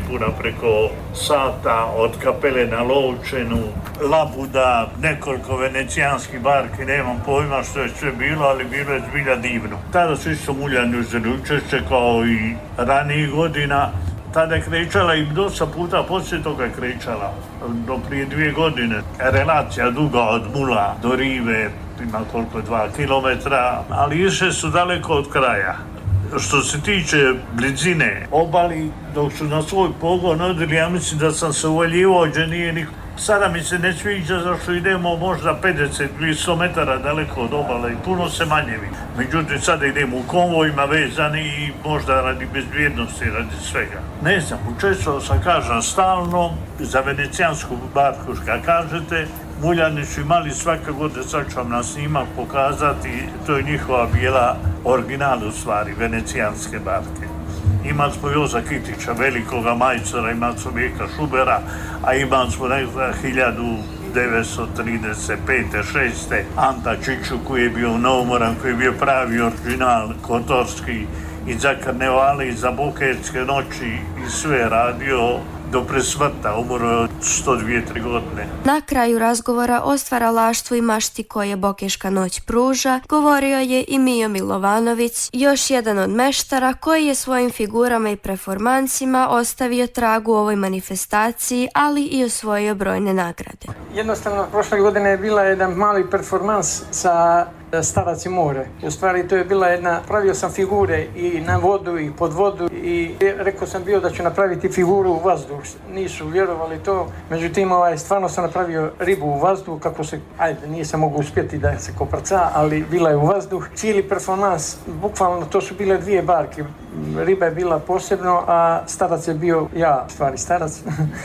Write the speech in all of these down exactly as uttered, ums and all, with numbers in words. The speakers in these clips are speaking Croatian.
Lipuna preko Sata, od Kapele na Lovčenu, Labuda, nekoliko venecijanskih barki, nemam pojma što je sve bilo, ali bilo je zbilja divno. Tada su isto muljani uzeli učešće kao i ranijih godina. Tada je krećala i dosta puta poslije toga je krećala, do prije dvije godine. Relacija duga od Mula do Rive, ima koliko, dva kilometra, ali išle su daleko od kraja. Što se tiče blizine obali, dok su na svoj pogon odili, ja mislim da sam se uvaljivao, gdje nije niko. Sada mi se ne sviđa zašto idemo možda pedeset do sto metara daleko od obale i puno se manje vidi. Međutim, sada idemo u konvojima vezani i možda radi bezbjednosti, radi svega. Ne znam, učestvovao sam, kažem, stalno za venecijansku barku, što kažete. Muljani su imali svake godine, sad ću vam na snimak pokazati, to je njihova bijela original u stvari, venecijanske barke. Imali smo Joza Kitića, velikoga majstora, imali smo Mijeka Šubera, a imali smo nekada hiljadu devetsto trideset pete šeste Anta Čiču koji je bio neumoran, koji je bio pravi original kotorski i za karnevale i za buketske noći i sve radio do presmrta, umro je od sto dvije tri godine. Na kraju razgovora o stvaralaštvu i mašti koje Bokeška noć pruža, govorio je i Mijo Milovanović, još jedan od meštara koji je svojim figurama i performansima ostavio trag u ovoj manifestaciji, ali i osvojio brojne nagrade. Jednostavno, prošle godine je bila jedan mali performans sa Starac i more. U stvari to je bila jedna, pravio sam figure i na vodu i pod vodu i rekao sam bio da ću napraviti figuru u vazduh. Nisu vjerovali to, međutim ovaj, stvarno sam napravio ribu u vazduh, kako se, ajde, nije se mogu uspjeti da se koprca, ali bila je u vazduh. Cijeli performans, bukvalno to su bile dvije barke. Riba je bila posebno, a starac je bio ja, stvari starac.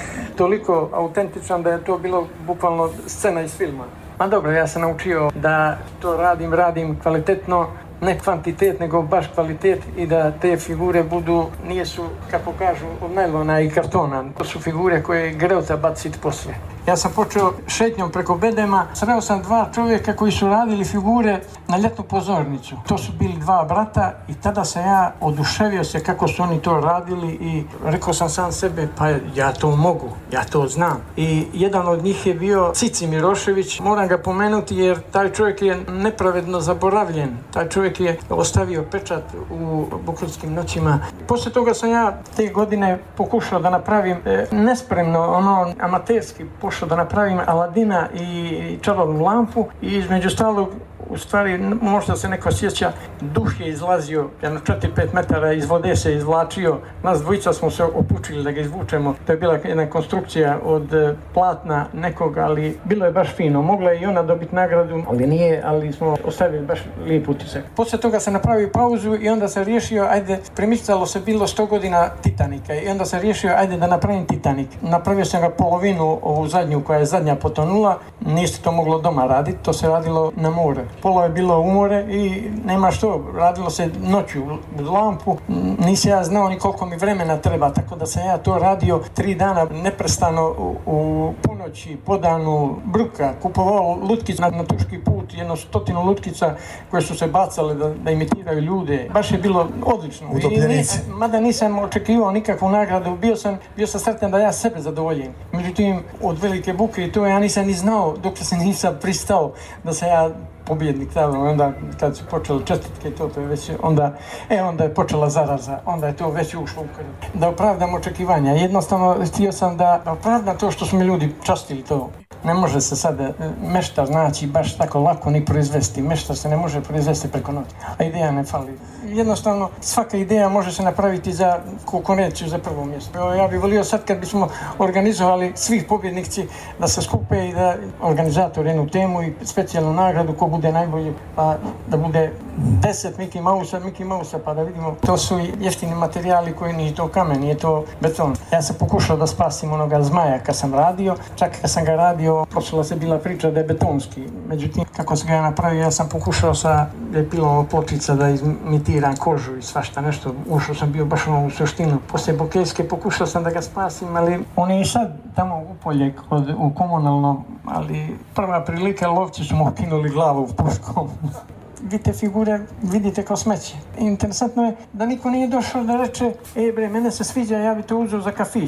Toliko autentičan da je to bilo bukvalno scena iz filma. Ma dobro, ja sam naučio da to radim, radim kvalitetno, ne kvantitet, nego baš kvalitet i da te figure budu, nije su, kako kažu, od najlona i kartona. To su figure koje greota baciti poslije. Ja sam počeo šetnjom preko bedema, sreo sam dva čovjeka koji su radili figure na ljetnu pozornicu. To su bili dva brata i tada sam ja oduševio se kako su oni to radili i rekao sam sam sebe, pa ja to mogu, ja to znam. I jedan od njih je bio Cici Mirošević, moram ga pomenuti jer taj čovjek je nepravedno zaboravljen. Taj čovjek je ostavio pečat u Bukurskim noćima. Poslije toga sam ja te godine pokušao da napravim e, nespremno, ono amaterski, pošao da napravim Aladina i čarobnu lampu i između stalog, u stvari, možda se neko sjeća, duh je izlazio jedno četiri pet metara, iz vode se izvlačio, nas dvojica smo se opučili da ga izvučemo. To je bila jedna konstrukcija od platna nekog, ali bilo je baš fino. Mogla je i ona dobiti nagradu, ali nije, ali smo ostavili baš lijep utisak. Poslije toga sam napravio pauzu i onda sam riješio, ajde, premicalo se bilo sto godina Titanika i onda sam riješio, ajde da napravim Titanik. Napravio sam ga polovinu, ovu zadnju koja je zadnja potonula, niste to moglo doma raditi, to se radilo na more. Pola je bilo u more i nema što, radilo se noću u lampu, nisi ja znao ni koliko mi vremena treba, tako da sam ja to radio tri dana neprestano u, u ponoći, po danu, bruka, kupovao lutkice na, na Tuški put, jedno stotinu lutkica koje su se bacale da, da imitiraju ljude. Baš je bilo odlično. Utopljenici. I, mada nisam očekivao nikakvu nagradu, bio sam, bio sam sretan da ja sebe zadovoljim. Međutim, od velike buke i to ja nisam ni znao dok se nisam pristao da se ja pobjednik, tamo, onda kad su počele čestitke i to, to je već, onda, e, onda je počela zaraza, onda je to već ušlo u krv. Da opravdam očekivanja, jednostavno htio sam da opravdam to što su mi ljudi častili to. Ne može se sada meštar znači baš tako lako ni proizvesti, meštar se ne može proizvesti preko noći, a ideja ne fali. Jednostavno, svaka ideja može se napraviti za konkurenciju za prvo mjesto. Ja bih volio sad kad bismo organizovali svih pobjednici da se skupe i da organizator jednu temu i specijalnu nagradu ko bude najbolji, pa da bude deset Mickey Mouse-a, Mickey Mouse-a, pa da vidimo. To su jeftini materijali koji nije to kamen, nije to beton. Ja sam pokušao da spasim onoga zmaja kad sam radio, čak kad sam ga radio, počela se bila priča da je betonski. Međutim, kako sam ga ja napravio, ja sam pokušao sa lepilom pločica da imitiram kožu i svašta nešto. Ušao sam bio baš u suštinu. Poslije Bokejske pokušao sam da ga spasim, ali on je i sad tamo u polje, kod, u komunalnom, ali prva prilika, lovci su mu kinuli glavu puškom. Vi te figure vidite kao smeće. Interesantno je da niko nije došao da reče, e bre, mene se sviđa, ja bi to uzeo za kafić.